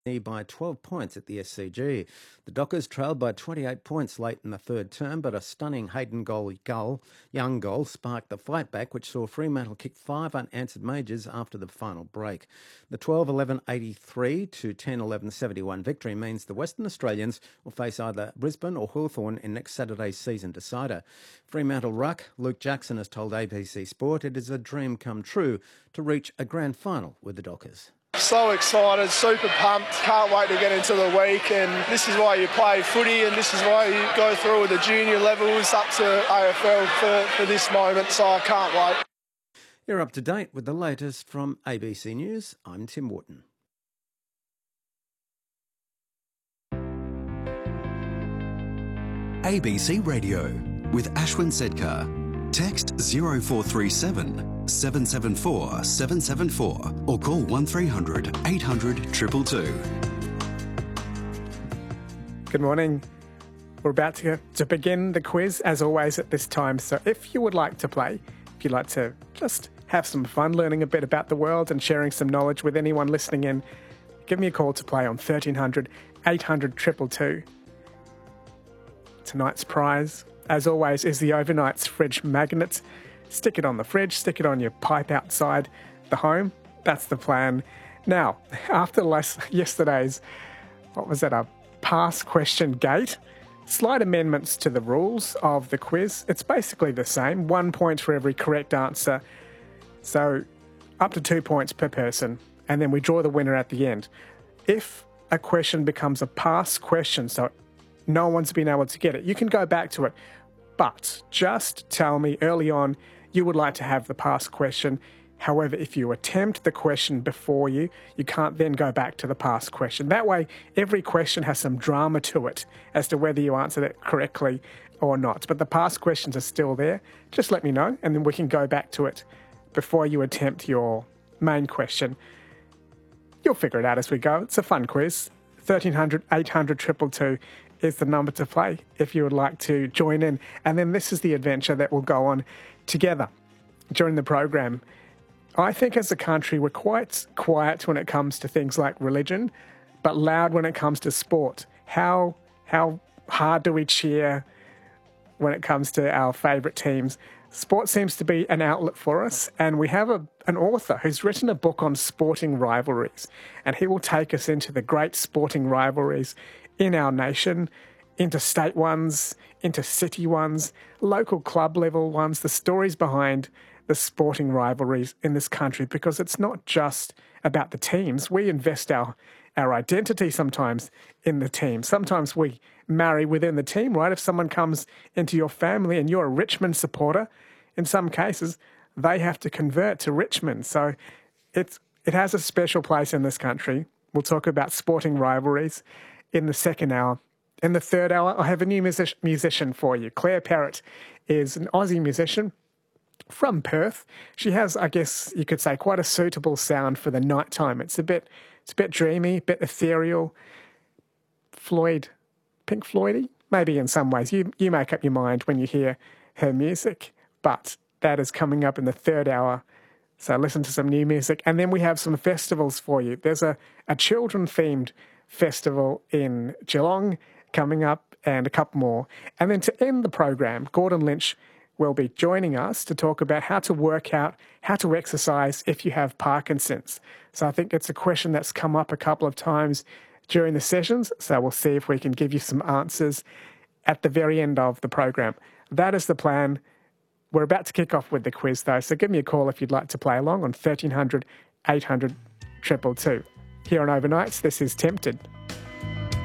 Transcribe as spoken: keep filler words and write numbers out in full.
by twelve points at the S C G. The Dockers trailed by twenty-eight points late in the third term, but a stunning Hayden goal, goal, young goal sparked the fight back, which saw Fremantle kick five unanswered majors after the final break. The twelve eleven eighty-three to ten eleven seventy-one victory means the Western Australians will face either Brisbane or Hawthorn in next Saturday's season decider. Fremantle ruck Luke Jackson has told A B C Sport it is a dream come true to reach a grand final with the Dockers. So excited, super pumped, can't wait to get into the week, and this is why you play footy and this is why you go through with the junior levels up to A F L for, for this moment, so I can't wait. You're up to date with the latest from A B C News. I'm Tim Wharton. A B C Radio with Ashwin Sedkar. Text zero four three seven, seven seven four, seven seven four or call one three hundred, eight hundred, two two two. Good morning. We're about to, to begin the quiz, as always, at this time. So if you would like to play, if you'd like to just have some fun learning a bit about the world and sharing some knowledge with anyone listening in, give me a call to play on thirteen hundred, eight hundred, two two two. Tonight's prize, as always, is the Overnights fridge magnet. Stick it on the fridge, stick it on your pipe outside the home. That's the plan. Now, after last, yesterday's, what was that, a pass question gate, slight amendments to the rules of the quiz. It's basically the same, one point for every correct answer. So up to two points per person, and then we draw the winner at the end. If a question becomes a pass question, so no one's been able to get it, you can go back to it. But just tell me early on you would like to have the pass question. However, if you attempt the question before you, you can't then go back to the pass question. That way, every question has some drama to it as to whether you answered it correctly or not. But the pass questions are still there. Just let me know, and then we can go back to it before you attempt your main question. You'll figure it out as we go. It's a fun quiz. thirteen hundred, eight hundred, two two two is the number to play if you would like to join in. And then this is the adventure that will go on together during the program. I think as a country we're quite quiet when it comes to things like religion, but loud when it comes to sport. How how hard do we cheer when it comes to our favourite teams? Sport seems to be an outlet for us, and we have a, an author who's written a book on sporting rivalries, and he will take us into the great sporting rivalries in our nation, into state ones, into city ones, local club level ones, the stories behind the sporting rivalries in this country, because it's not just about the teams. We invest our, our identity sometimes in the team. Sometimes we marry within the team, right? If someone comes into your family and you're a Richmond supporter, in some cases, they have to convert to Richmond. So it's, it has a special place in this country. We'll talk about sporting rivalries in the second hour. In the third hour, I have a new music- musician for you. Claire Perrott is an Aussie musician from Perth. She has, I guess you could say, quite a suitable sound for the nighttime. It's a bit, it's a bit dreamy, a bit ethereal. Floyd, Pink Floydy, maybe in some ways. You you make up your mind when you hear her music, but that is coming up in the third hour. So listen to some new music, and then we have some festivals for you. There's a, a children-themed festival in Geelong coming up, and a couple more. And then to end the program, Gordon Lynch will be joining us to talk about how to work out, how to exercise if you have Parkinson's. So I think it's a question that's come up a couple of times during the sessions, so we'll see if we can give you some answers at the very end of the program. That is the plan. We're about to kick off with the quiz, though, so give me a call if you'd like to play along on thirteen hundred, eight hundred, two two two. Here on Overnights, this is Tempted.